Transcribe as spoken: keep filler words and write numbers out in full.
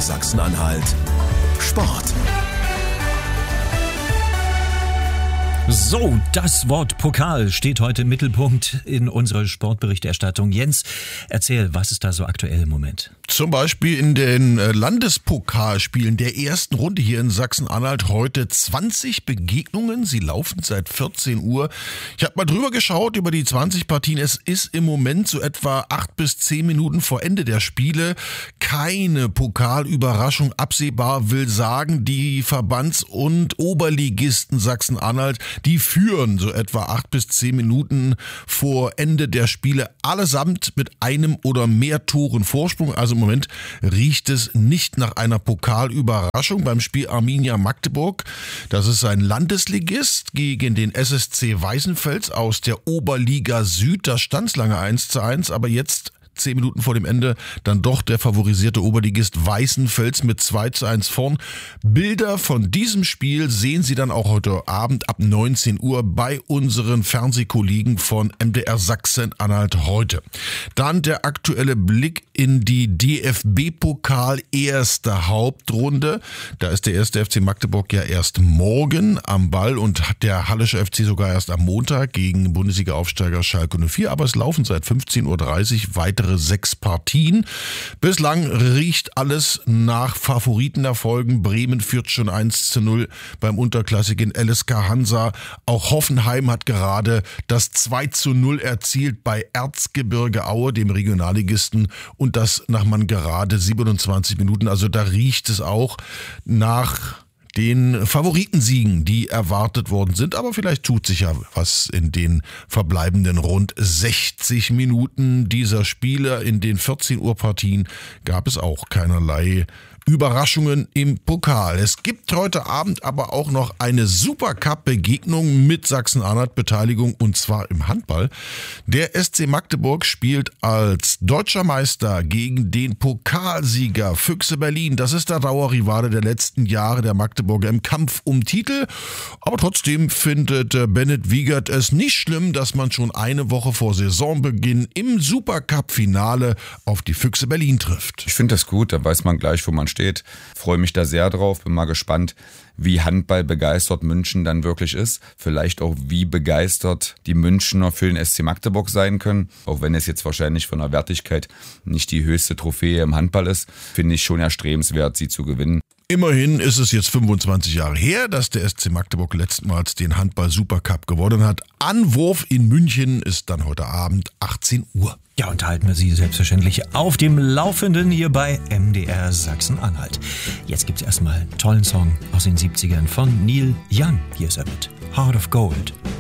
R Sachsen-Anhalt Sport. So, das Wort Pokal steht heute im Mittelpunkt in unserer Sportberichterstattung. Jens, erzähl, was ist da so aktuell im Moment? Zum Beispiel in den Landespokalspielen der ersten Runde hier in Sachsen-Anhalt heute zwanzig Begegnungen. Sie laufen seit vierzehn Uhr. Ich habe mal drüber geschaut über die zwanzig Partien. Es ist im Moment so etwa acht bis zehn Minuten vor Ende der Spiele. Keine Pokalüberraschung absehbar, will sagen, die Verbands- und Oberligisten Sachsen-Anhalt, die führen so etwa acht bis zehn Minuten vor Ende der Spiele allesamt mit einem oder mehr Toren Vorsprung. Also im Moment riecht es nicht nach einer Pokalüberraschung beim Spiel Arminia Magdeburg. Das ist ein Landesligist gegen den S S C Weißenfels aus der Oberliga Süd. Da stand es lange eins zu eins, aber jetzt Zehn Minuten vor dem Ende dann doch der favorisierte Oberligist Weißenfels mit zwei zu eins vorn. Bilder von diesem Spiel sehen Sie dann auch heute Abend ab neunzehn Uhr bei unseren Fernsehkollegen von M D R Sachsen-Anhalt heute. Dann der aktuelle Blick in die D F B-Pokal erste Hauptrunde. Da ist der erste F C Magdeburg ja erst morgen am Ball und der Hallische F C sogar erst am Montag gegen Bundesliga-Aufsteiger Schalke null vier. Aber es laufen seit fünfzehn Uhr dreißig weitere sechs Partien. Bislang riecht alles nach Favoritenerfolgen. Bremen führt schon eins zu null beim unterklassigen L S K Hansa. Auch Hoffenheim hat gerade das zwei zu null erzielt bei Erzgebirge Aue, dem Regionalligisten, und das nach man gerade siebenundzwanzig Minuten. Also da riecht es auch nach den Favoritensiegen, die erwartet worden sind. Aber vielleicht tut sich ja was in den verbleibenden rund sechzig Minuten dieser Spiele. In den vierzehn Uhr Partien gab es auch keinerlei Überraschungen im Pokal. Es gibt heute Abend aber auch noch eine Supercup-Begegnung mit Sachsen-Anhalt-Beteiligung, und zwar im Handball. Der S C Magdeburg spielt als deutscher Meister gegen den Pokalsieger Füchse Berlin. Das ist der Dauerrivale der letzten Jahre der Magdeburger im Kampf um Titel. Aber trotzdem findet Bennett Wiegert es nicht schlimm, dass man schon eine Woche vor Saisonbeginn im Supercup-Finale auf die Füchse Berlin trifft. Ich finde das gut, da weiß man gleich, wo man steht. Freue mich da sehr drauf, bin mal gespannt, wie Handball begeistert München dann wirklich ist. Vielleicht auch, wie begeistert die Münchner für den S C Magdeburg sein können. Auch wenn es jetzt wahrscheinlich von der Wertigkeit nicht die höchste Trophäe im Handball ist, finde ich schon erstrebenswert, sie zu gewinnen. Immerhin ist es jetzt fünfundzwanzig Jahre her, dass der S C Magdeburg letztmals den Handball-Supercup gewonnen hat. Anwurf in München ist dann heute Abend achtzehn Uhr. Ja, und halten wir Sie selbstverständlich auf dem Laufenden hier bei M D R Sachsen-Anhalt. Jetzt gibt's erstmal einen tollen Song aus den siebzigern von Neil Young. Hier ist er mit Heart of Gold.